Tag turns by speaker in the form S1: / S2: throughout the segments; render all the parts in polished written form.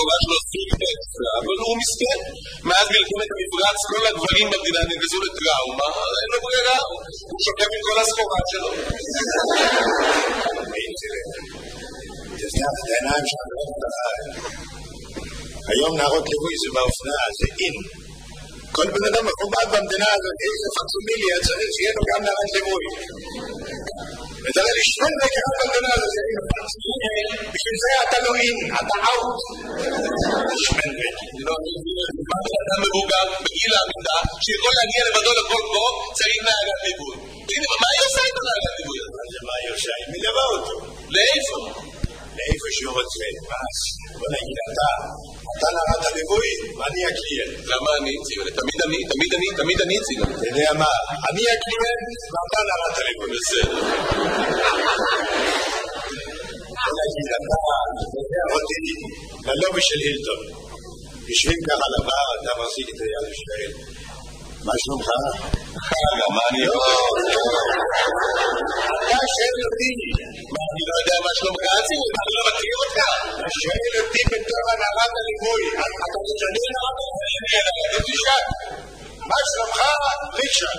S1: התורה שלו סוג אקסטרה, אבל הוא מסכן. מאז מלחמת המפרץ כל הגברים במדינה נגזו לטראומה, אין לו ברירה, הוא שוקף עם כל הסחורה שלו.
S2: תפתח את העיניים שלך, היום נערות ליווי זה באופנה, זה אין. כל בן אדם מכובד במדינה הזאת, איזה פקסימיליה צריך שיהיה לו גם נערת ליווי. ותראה לי שמן וקרה במדינה הזאת, זה אין פקסימיליה, בשביל זה אתה לא אין, אתה אאוט. שמן וקרה.
S1: אדם מבוגר בגיל העמידה, שיכול להגיע לבדו לכל פה, צריך נערת ליווי. הנה, מה היא עושה את הנערת ליווי?
S2: מה היא עושה? היא מלווה אותו.
S1: לאיפה?
S2: לאיפה שהוא רוצה. בוא נגיד, אתה נערת הליווי, ואני הקליינט.
S1: למה אני אציג? תמיד אני אציג.
S2: אתה יודע מה? אני הקליינט, ואתה נערת הליווי.
S1: בסדר.
S2: בוא נגיד, אתה אותי ללובי של הילטון. יושבים ככה לבר, אתה מחזיק את היד ושואל. מה שלומך?
S1: מה אני
S2: לא, אתה שואל אותי.
S1: אני לא יודע מה שלומך, אני לא מכיר אותך.
S2: אתה שואל אותי בתור הנערת הליווי. אתה משנה נערת הליווי. תשאל. מה שלומך? ריצ'רד.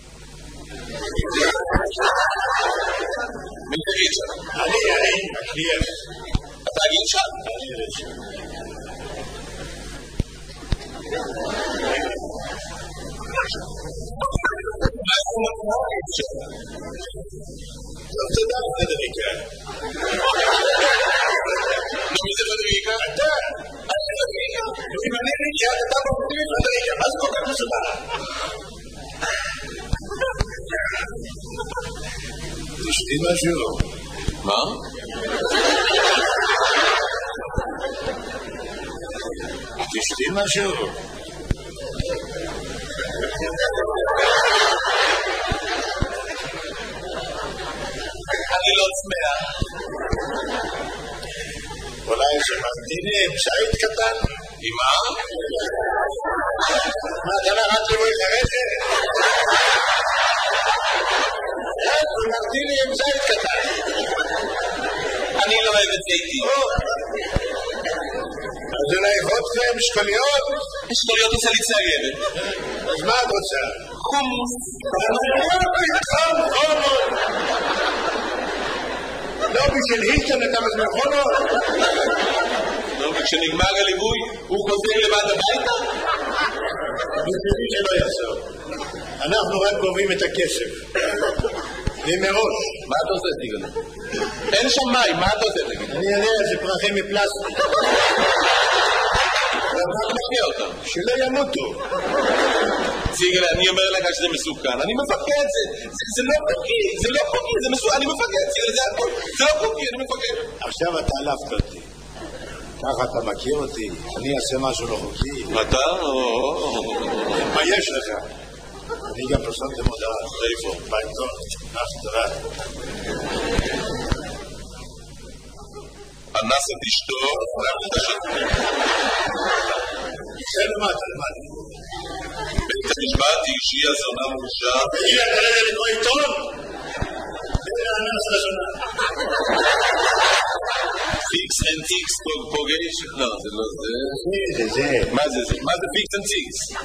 S1: מי זה ריצ'רד?
S2: אני, הקליינט.
S1: אתה ריצ'רד?
S2: אני ריצ'רד. טוב, תודה, פדריקה.
S1: מי זה פדריקה?
S2: אתה. אם אני ריצ'רד, אתה מפתיע פדריקה. מה זה כל כך מסודר? תשתי משהו.
S1: מה?
S2: תשתי משהו.
S1: אני לא צמאה.
S2: אולי שמרתיני עם שעית קטן?
S1: עם מה?
S2: מה, אתה נערת ליווי חרדת? שמרתיני עם שעית קטן.
S1: אני לא אוהב את זיתי.
S2: אז אולי וודקה עם שקוליות?
S1: שקוליות עושה לי צערת.
S2: אז מה את רוצה?
S1: חומוס.
S2: לא בשביל הילטון אתה מזמין חומוס?
S1: לא, וכשנגמר הליווי הוא חוזר לבד הביתה?
S2: בשבילי שלא יעשו. אנחנו רק גובים את הכסף. ומראש.
S1: מה אתה עושה, תיגל? אין שם מים, מה אתה עושה, תגיד?
S2: אני יודע, זה פרחים מפלסטיק.
S1: אתה מכיר אותם.
S2: שלא ימותו.
S1: סיגל, אני אומר לך שזה מסוכן. אני מפחד, זה לא חוקי, זה לא חוקי, זה מסוכן. אני מפחד, סיגל, זה הכל. זה לא חוקי, אני מפחד.
S2: עכשיו אתה עלבת אותי. ככה אתה מכיר אותי. אני אעשה משהו לא חוקי.
S1: אתה?
S2: מה יש לך? אני גם פרסמתי מודעה.
S1: איפה?
S2: בעיתון. תודה.
S1: אנס את אשתו,
S2: למד.
S1: בית המשפט הרשיע זונה מורשע.
S2: הגיע כרגע לקרוא עיתון? זה האנס לזונה.
S1: פיקס אנד טיקס פוגש? לא, זה לא זה.
S2: זה.
S1: מה זה? מה זה פיקס אנד טיקס?